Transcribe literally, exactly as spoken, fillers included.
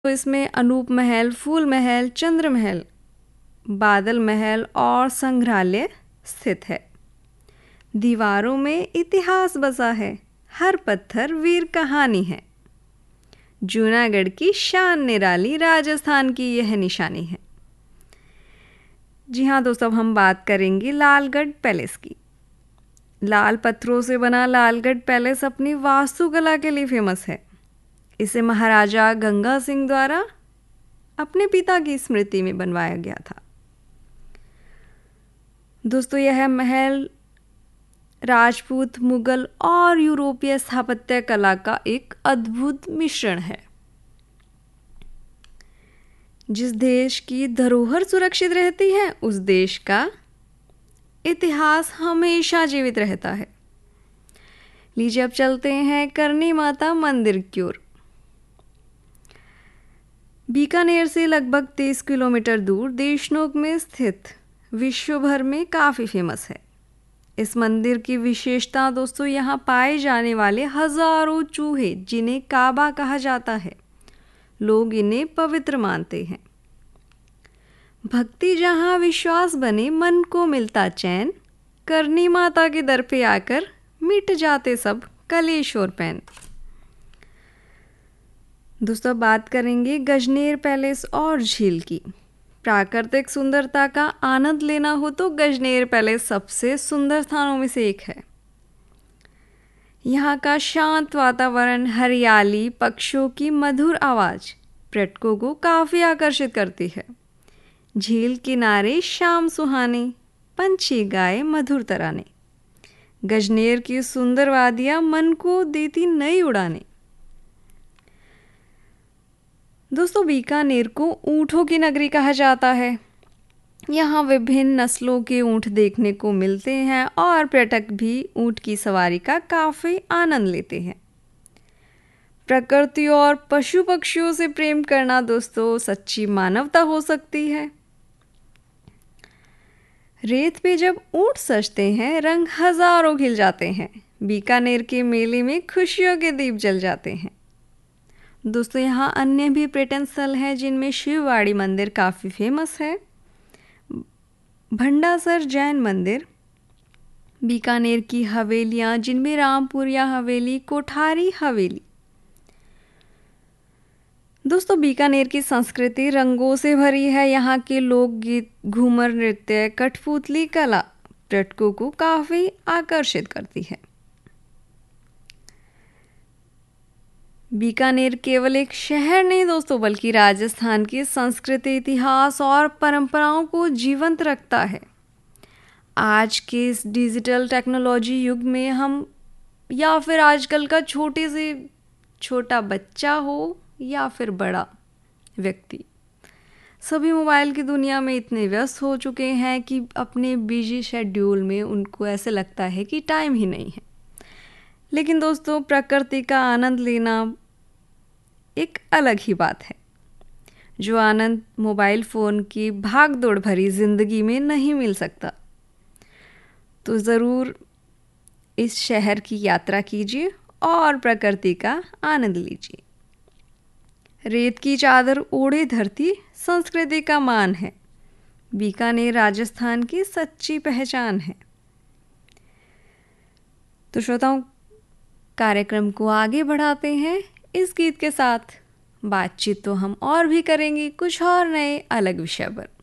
तो इसमें अनूप महल, फूल महल, चंद्र महल, बादल महल और संग्रहालय स्थित है। दीवारों में इतिहास बसा है, हर पत्थर वीर कहानी है। जूनागढ़ की शान निराली, राजस्थान की यह निशानी है। जी हाँ दोस्तों, अब हम बात करेंगे लालगढ़ पैलेस की। लाल पत्थरों से बना लालगढ़ पैलेस अपनी वास्तुकला के लिए फेमस है। इसे महाराजा गंगा सिंह द्वारा अपने पिता की स्मृति में बनवाया गया था। दोस्तों, यह महल राजपूत, मुगल और यूरोपीय स्थापत्य कला का एक अद्भुत मिश्रण है। जिस देश की धरोहर सुरक्षित रहती है, उस देश का इतिहास हमेशा जीवित रहता है। लीजिए अब चलते हैं करणी माता मंदिर की ओर। बीकानेर से लगभग तीस किलोमीटर दूर देशनोक में स्थित विश्व भर में काफ़ी फेमस है। इस मंदिर की विशेषता दोस्तों, यहाँ पाए जाने वाले हजारों चूहे, जिन्हें काबा कहा जाता है, लोग इन्हें पवित्र मानते हैं। भक्ति जहाँ विश्वास बने, मन को मिलता चैन, करणी माता के दर पे आकर मिट जाते सब कलेश और पैन। दोस्तों, बात करेंगे गजनेर पैलेस और झील की। प्राकृतिक सुंदरता का आनंद लेना हो तो गजनेर पैलेस सबसे सुंदर स्थानों में से एक है। यहाँ का शांत वातावरण, हरियाली, पक्षियों की मधुर आवाज़ पर्यटकों को काफ़ी आकर्षित करती है। झील किनारे शाम सुहाने, पंछी गाए मधुर तराने। गजनेर की सुंदर वादियाँ मन को देती नई उड़ाने। दोस्तों, बीकानेर को ऊँटों की नगरी कहा जाता है। यहाँ विभिन्न नस्लों के ऊँट देखने को मिलते हैं और पर्यटक भी ऊँट की सवारी का काफ़ी आनंद लेते हैं। प्रकृति और पशु पक्षियों से प्रेम करना दोस्तों सच्ची मानवता हो सकती है। रेत पे जब ऊँट सजते हैं, रंग हजारों खिल जाते हैं। बीकानेर के मेले में खुशियों के दीप जल जाते हैं। दोस्तों, यहाँ अन्य भी पर्यटन स्थल हैं, जिनमें शिववाड़ी मंदिर काफ़ी फेमस है, भंडासर जैन मंदिर, बीकानेर की हवेलियाँ, जिनमें रामपुरिया हवेली, कोठारी हवेली। दोस्तों, बीकानेर की संस्कृति रंगों से भरी है। यहाँ के लोकगीत, घूमर नृत्य, कठपुतली कला पर्यटकों को काफ़ी आकर्षित करती है। बीकानेर केवल एक शहर नहीं दोस्तों, बल्कि राजस्थान की संस्कृति, इतिहास और परंपराओं को जीवंत रखता है। आज के इस डिजिटल टेक्नोलॉजी युग में हम, या फिर आजकल का छोटे से छोटा बच्चा हो या फिर बड़ा व्यक्ति, सभी मोबाइल की दुनिया में इतने व्यस्त हो चुके हैं कि अपने बिजी शेड्यूल में उनको ऐसे लगता है कि टाइम ही नहीं है। लेकिन दोस्तों, प्रकृति का आनंद लेना एक अलग ही बात है, जो आनंद मोबाइल फ़ोन की भाग दौड़ भरी ज़िंदगी में नहीं मिल सकता। तो ज़रूर इस शहर की यात्रा कीजिए और प्रकृति का आनंद लीजिए। रेत की चादर ओढ़े धरती संस्कृति का मान है। बीकानेर राजस्थान की सच्ची पहचान है। तो श्रोताओं, कार्यक्रम को आगे बढ़ाते हैं इस गीत के साथ। बातचीत तो हम और भी करेंगे कुछ और नए अलग विषय पर।